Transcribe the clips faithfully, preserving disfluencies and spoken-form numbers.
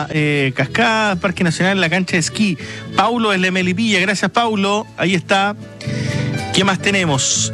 zona eh, Cascada, Parque Nacional, en la cancha de esquí. Paulo es de Melipilla, gracias Paulo, ahí está. ¿Qué más tenemos?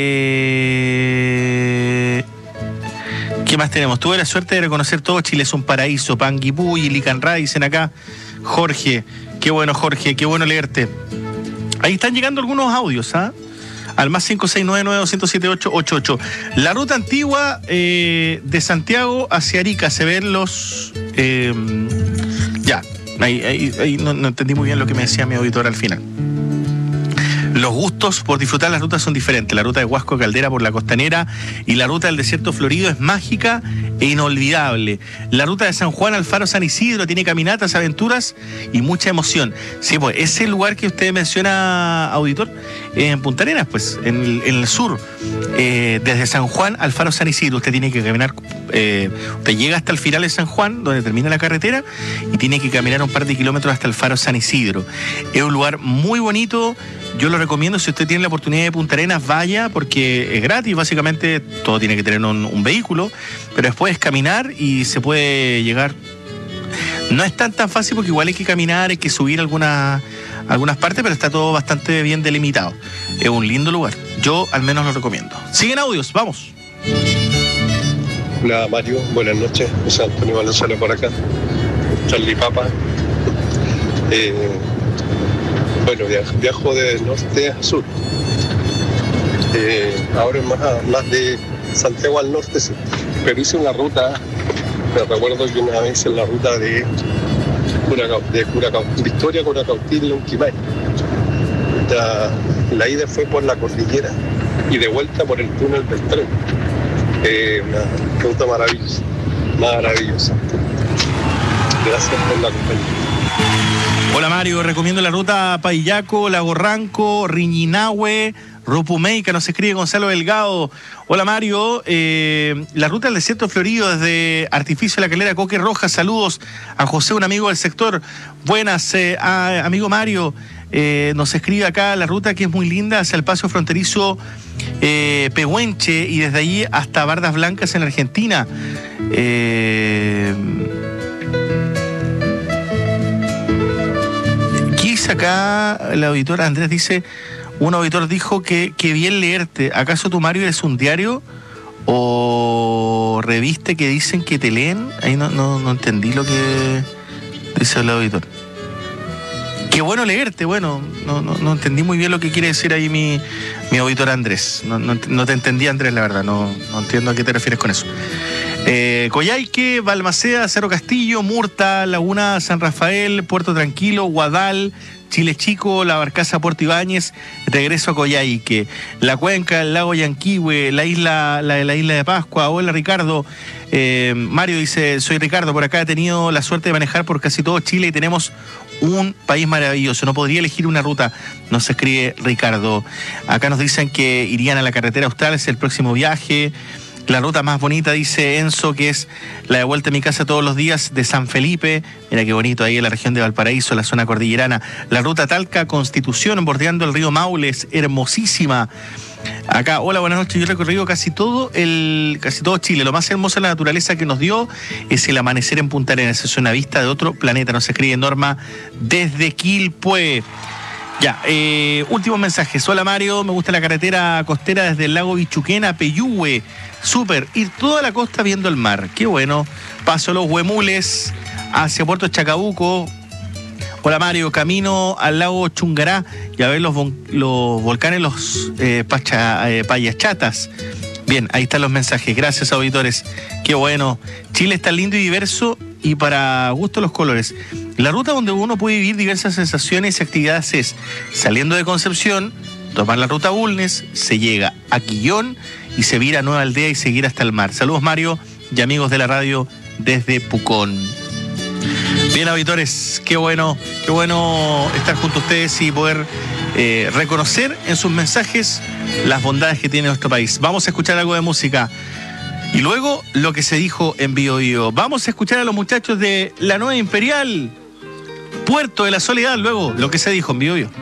Eh... ¿Qué más tenemos? Tuve la suerte de reconocer todo Chile es un paraíso. Panguipulli, Licanra, dicen acá. Jorge, qué bueno Jorge, qué bueno leerte. Ahí están llegando algunos audios, ¿ah? ¿eh? Al más cinco seis nueve nueve, dos cero siete, ocho ocho ocho. La ruta antigua eh, de Santiago hacia Arica, se ven los... Eh, ya, ahí, ahí, ahí no, no entendí muy bien lo que me decía mi auditor al final. Los gustos por disfrutar las rutas son diferentes. La ruta de Huasco Caldera por la Costanera y la ruta del Desierto Florido es mágica e inolvidable. La ruta de San Juan al Faro San Isidro tiene caminatas, aventuras y mucha emoción. Sí, pues ese lugar que usted menciona, auditor, en Punta Arenas, pues, en el, en el sur, eh, desde San Juan al Faro San Isidro, usted tiene que caminar, eh, usted llega hasta el final de San Juan, donde termina la carretera, y tiene que caminar un par de kilómetros hasta el Faro San Isidro. Es un lugar muy bonito. Yo lo recomiendo, si usted tiene la oportunidad de Punta Arenas, vaya, porque es gratis, básicamente, todo tiene que tener un, un vehículo, pero después es caminar y se puede llegar. No es tan tan fácil porque igual hay que caminar, hay que subir algunas, algunas partes, pero está todo bastante bien delimitado. Es un lindo lugar, yo al menos lo recomiendo. Siguen audios, vamos. Hola Mario, buenas noches, José Antonio Valenzuela por acá, Charlie Papa. Eh... Bueno, viajo de norte a sur. Eh, ahora es más, más de Santiago al norte, sí. Pero hice una ruta, me recuerdo que una vez en la ruta de, Curacao, de Curacao, Victoria, Curacautín y Lonquimay. La, la ida fue por la cordillera y de vuelta por el túnel del tren. Eh, una ruta maravillosa, maravillosa. Gracias por la compañía. Hola Mario, recomiendo la ruta Paillaco, Lago Ranco, Riñinahue, Rupumeica, nos escribe Gonzalo Delgado. Hola Mario, eh, la ruta del Desierto Florido desde Artificio de la Calera, Coque Roja, saludos a José, un amigo del sector. Buenas, eh, a, amigo Mario, eh, nos escribe acá la ruta que es muy linda hacia el paso fronterizo eh, Pehuenche y desde allí hasta Bardas Blancas en Argentina. Eh... Acá el auditor Andrés dice, un auditor dijo que, que bien leerte. ¿Acaso tu Mario es un diario o revista que dicen que te leen? Ahí no, no, no entendí lo que dice el auditor. Qué bueno leerte, bueno, no, no, no entendí muy bien lo que quiere decir ahí mi, mi auditor Andrés. No, no, no te entendí, Andrés, la verdad, no, no entiendo a qué te refieres con eso. Eh, Coyhaique, Balmaceda, Cerro Castillo, Murta, Laguna San Rafael, Puerto Tranquilo, Guadal, Chile Chico, La Barcaza, Puerto Ibáñez, regreso a Coyhaique, la Cuenca, el lago Yanquihue, la isla, la, la isla de Pascua. Hola Ricardo, eh, Mario dice, soy Ricardo, por acá he tenido la suerte de manejar por casi todo Chile y tenemos un país maravilloso, no podría elegir una ruta, nos escribe Ricardo. Acá nos dicen que irían a la carretera austral, es el próximo viaje. La ruta más bonita, dice Enzo, que es la de vuelta a mi casa todos los días de San Felipe. Mira qué bonito, ahí en la región de Valparaíso, la zona cordillerana. La ruta Talca, Constitución, bordeando el río Maule, es hermosísima. Acá, hola, buenas noches. Yo he recorrido casi todo el, casi todo Chile. Lo más hermoso de la naturaleza que nos dio es el amanecer en Punta Arenas. Es una vista de otro planeta. Nos escribe Norma desde Quilpué. Ya, eh, últimos mensajes. Hola Mario, me gusta la carretera costera desde el lago Bichuquén a Peyúgue. Súper, ir toda la costa viendo el mar. Qué bueno. Paso los Huemules hacia Puerto Chacabuco. Hola Mario, camino al lago Chungará y a ver los, los volcanes, los eh, pacha, eh, Payachatas. Bien, ahí están los mensajes. Gracias, auditores. Qué bueno. Chile está lindo y diverso y para gusto los colores. La ruta donde uno puede vivir diversas sensaciones y actividades es saliendo de Concepción, tomar la ruta Bulnes, se llega a Quillón y se vira a Nueva Aldea y seguir hasta el mar. Saludos Mario y amigos de la radio desde Pucón. Bien, auditores, qué bueno, qué bueno estar junto a ustedes y poder eh, reconocer en sus mensajes las bondades que tiene nuestro país. Vamos a escuchar algo de música y luego lo que se dijo en Bio Bio. Vamos a escuchar a los muchachos de La Nueva Imperial, Puerto de la Soledad, luego lo que se dijo en Bio Bio.